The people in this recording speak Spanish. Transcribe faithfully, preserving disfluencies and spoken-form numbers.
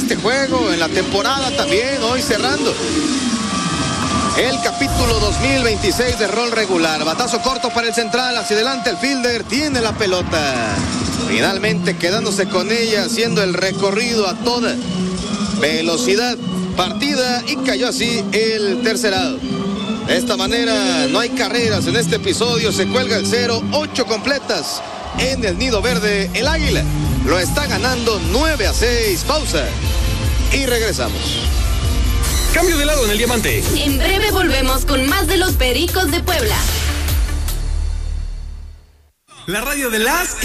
este juego, en la temporada también, hoy cerrando el capítulo dos mil veintiséis de rol regular. Batazo corto para el central, hacia adelante el fielder, tiene la pelota. Finalmente quedándose con ella, haciendo el recorrido a toda velocidad partida y cayó así el tercerado. De esta manera no hay carreras en este episodio, se cuelga el cero, ocho completas en el nido verde. El Águila lo está ganando nueve a seis. Pausa y regresamos. Cambio de lado en el diamante. En breve volvemos con más de los Pericos de Puebla. La radio de las